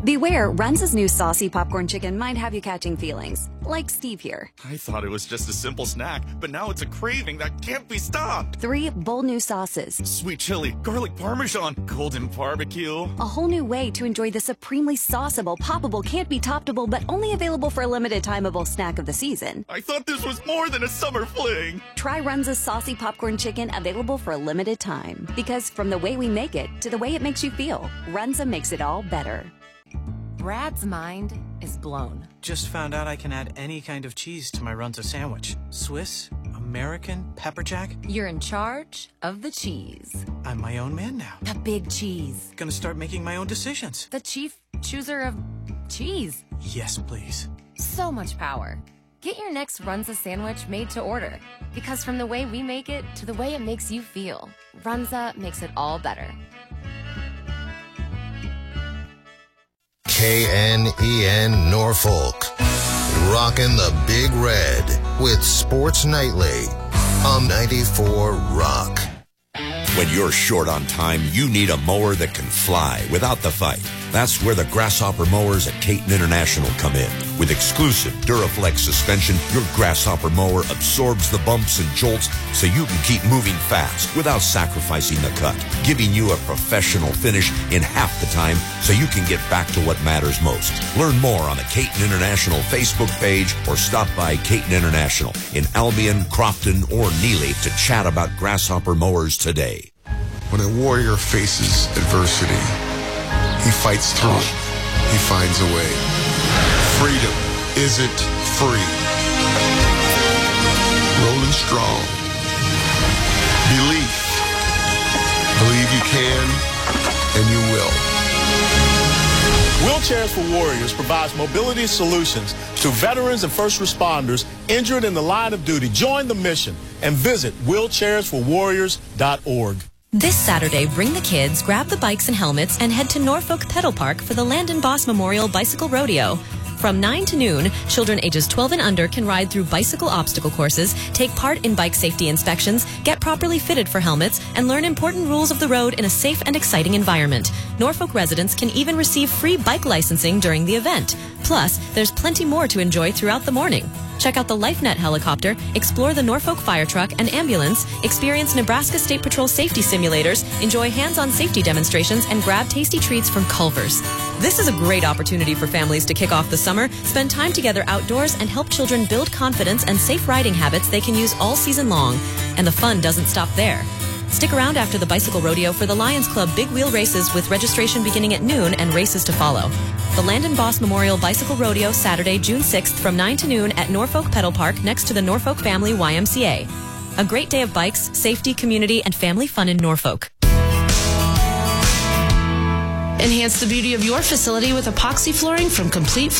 Beware, Runza's new saucy popcorn chicken might have you catching feelings, like Steve here. I thought it was just a simple snack, but now it's a craving that can't be stopped. 3 bold new sauces. Sweet chili, garlic parmesan, golden barbecue. A whole new way to enjoy the supremely sauceable, poppable, can't be toppable, but only available for a limited timeable snack of the season. I thought this was more than a summer fling. Try Runza's saucy popcorn chicken, available for a limited time. Because from the way we make it to the way it makes you feel, Runza makes it all better. Brad's mind is blown. Just found out I can add any kind of cheese to my Runza sandwich. Swiss, American, pepper jack. You're in charge of the cheese. I'm my own man now. The big cheese. Gonna start making my own decisions. The chief chooser of cheese. Yes, please. So much power. Get your next Runza sandwich made to order. Because from the way we make it to the way it makes you feel, Runza makes it all better. KNEN Norfolk, rockin' the Big Red with Sports Nightly on 94 Rock. When you're short on time, you need a mower that can fly without the fight. That's where the Grasshopper mowers at Caton International come in. With exclusive Duraflex suspension, your Grasshopper mower absorbs the bumps and jolts so you can keep moving fast without sacrificing the cut, giving you a professional finish in half the time so you can get back to what matters most. Learn more on the Caton International Facebook page or stop by Caton International in Albion, Crofton, or Neely to chat about Grasshopper mowers today. When a warrior faces adversity, he fights through it. He finds a way. Freedom isn't free. Rolling strong. Belief. Believe you can, and you will. Wheelchairs for Warriors provides mobility solutions to veterans and first responders injured in the line of duty. Join the mission and visit wheelchairsforwarriors.org. This Saturday, bring the kids, grab the bikes and helmets, and head to Norfolk Pedal Park for the Landon Boss Memorial Bicycle Rodeo. From 9 to noon, children ages 12 and under can ride through bicycle obstacle courses, take part in bike safety inspections, get properly fitted for helmets, and learn important rules of the road in a safe and exciting environment. Norfolk residents can even receive free bike licensing during the event. Plus, there's plenty more to enjoy throughout the morning. Check out the LifeNet helicopter, explore the Norfolk fire truck and ambulance, experience Nebraska State Patrol safety simulators, enjoy hands-on safety demonstrations, and grab tasty treats from Culver's. This is a great opportunity for families to kick off the summer, spend time together outdoors, and help children build confidence and safe riding habits they can use all season long. And the fun doesn't stop there. Stick around after the Bicycle Rodeo for the Lions Club Big Wheel races with registration beginning at noon and races to follow. The Landon Boss Memorial Bicycle Rodeo, Saturday, June 6th from 9 to noon at Norfolk Pedal Park next to the Norfolk Family YMCA. A great day of bikes, safety, community, and family fun in Norfolk. Enhance the beauty of your facility with epoxy flooring from Complete